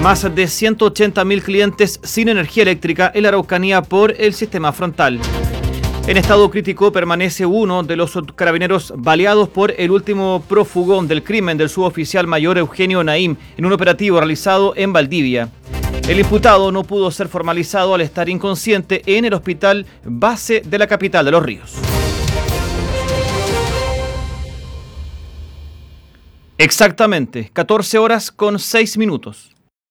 Más de 180.000 clientes sin energía eléctrica en la Araucanía por el sistema frontal. En estado crítico permanece uno de los carabineros baleados por el último prófugo del crimen del suboficial mayor Eugenio Naim en un operativo realizado en Valdivia. El imputado no pudo ser formalizado al estar inconsciente en el hospital base de la capital de Los Ríos. Exactamente, 14 horas con 6 minutos.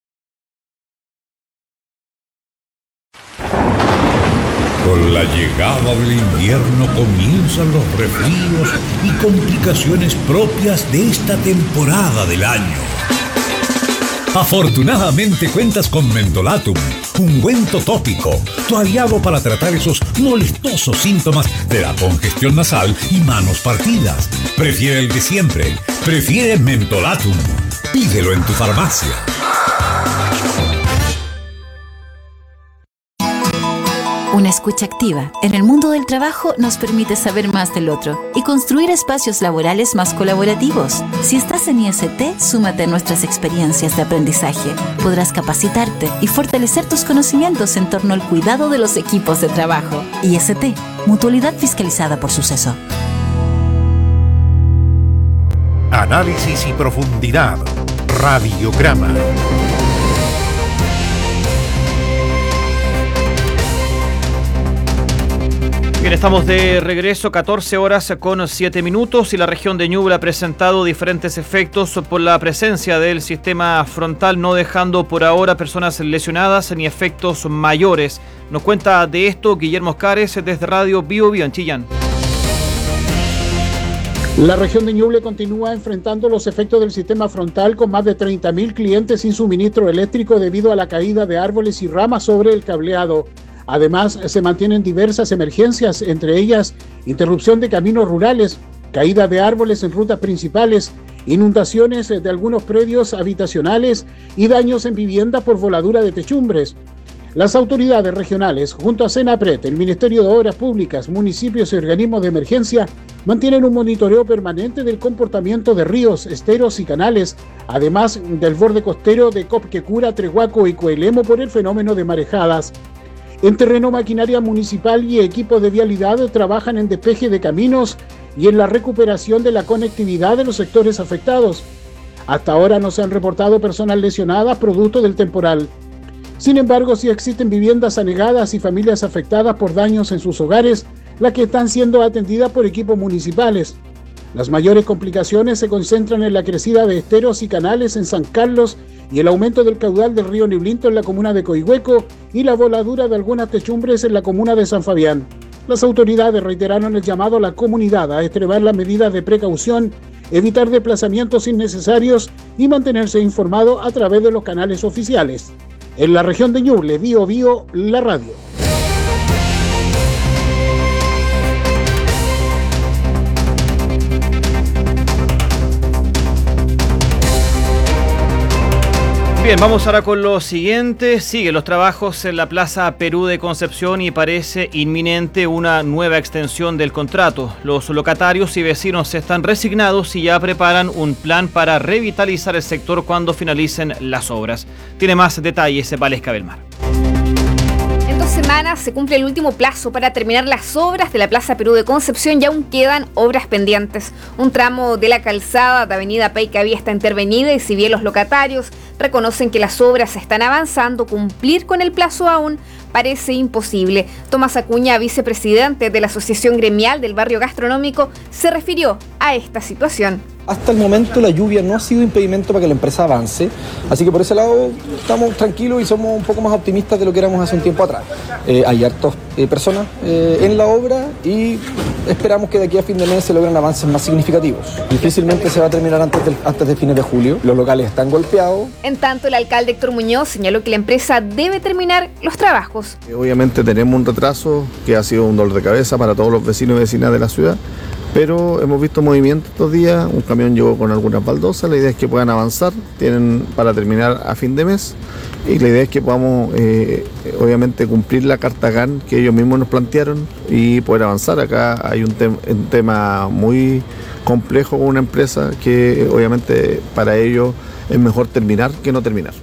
Con la llegada del invierno comienzan los resfríos y complicaciones propias de esta temporada del año. Afortunadamente cuentas con Mentolatum, ungüento tópico, tu aliado para tratar esos molestosos síntomas de la congestión nasal y manos partidas. Prefiere el de siempre, prefiere Mentolatum. Pídelo en tu farmacia. Una escucha activa en el mundo del trabajo nos permite saber más del otro y construir espacios laborales más colaborativos. Si estás en IST, súmate a nuestras experiencias de aprendizaje. Podrás capacitarte y fortalecer tus conocimientos en torno al cuidado de los equipos de trabajo. IST, Mutualidad Fiscalizada por Suceso. Análisis y profundidad. Radiograma. Bien, estamos de regreso, 14 horas con 7 minutos y la región de Ñuble ha presentado diferentes efectos por la presencia del sistema frontal, no dejando por ahora personas lesionadas ni efectos mayores. Nos cuenta de esto Guillermo Oscares desde Radio Bio Bio en Chillán. La región de Ñuble continúa enfrentando los efectos del sistema frontal con más de 30.000 clientes sin suministro eléctrico debido a la caída de árboles y ramas sobre el cableado. Además, se mantienen diversas emergencias, entre ellas interrupción de caminos rurales, caída de árboles en rutas principales, inundaciones de algunos predios habitacionales y daños en vivienda por voladura de techumbres. Las autoridades regionales, junto a Senapred, el Ministerio de Obras Públicas, municipios y organismos de emergencia, mantienen un monitoreo permanente del comportamiento de ríos, esteros y canales, además del borde costero de Copquecura, Trehuaco y Coelemo por el fenómeno de marejadas. En terreno, maquinaria municipal y equipos de vialidad trabajan en despeje de caminos y en la recuperación de la conectividad de los sectores afectados. Hasta ahora no se han reportado personas lesionadas producto del temporal. Sin embargo, sí existen viviendas anegadas y familias afectadas por daños en sus hogares, las que están siendo atendidas por equipos municipales. Las mayores complicaciones se concentran en la crecida de esteros y canales en San Carlos y el aumento del caudal del río Ñublinto en la comuna de Coihueco y la voladura de algunas techumbres en la comuna de San Fabián. Las autoridades reiteraron el llamado a la comunidad a extremar las medidas de precaución, evitar desplazamientos innecesarios y mantenerse informado a través de los canales oficiales. En la región de Ñuble, Bio Bio, la radio. Bien, vamos ahora con lo siguiente. Siguen los trabajos en la Plaza Perú de Concepción y parece inminente una nueva extensión del contrato. Los locatarios y vecinos están resignados y ya preparan un plan para revitalizar el sector cuando finalicen las obras. Tiene más detalles Valesca Belmar. En 2 semanas se cumple el último plazo para terminar las obras de la Plaza Perú de Concepción y aún quedan obras pendientes. Un tramo de la calzada de Avenida Peycavía está intervenida y si bien los locatarios reconocen que las obras están avanzando, cumplir con el plazo aún parece imposible. Tomás Acuña, vicepresidente de la Asociación Gremial del Barrio Gastronómico, se refirió a esta situación. Hasta el momento la lluvia no ha sido impedimento para que la empresa avance, así que por ese lado estamos tranquilos y somos un poco más optimistas de lo que éramos hace un tiempo atrás. Hay hartas personas en la obra y esperamos que de aquí a fin de mes se logren avances más significativos. Difícilmente se va a terminar antes de fines de julio, los locales están golpeados. En tanto, el alcalde Héctor Muñoz señaló que la empresa debe terminar los trabajos. Obviamente tenemos un retraso que ha sido un dolor de cabeza para todos los vecinos y vecinas de la ciudad, pero hemos visto movimiento estos días, un camión llegó con algunas baldosas, la idea es que puedan avanzar, tienen para terminar a fin de mes y la idea es que podamos obviamente cumplir la carta GAN que ellos mismos nos plantearon y poder avanzar. Acá hay un tema muy complejo con una empresa que obviamente para ellos es mejor terminar que no terminar.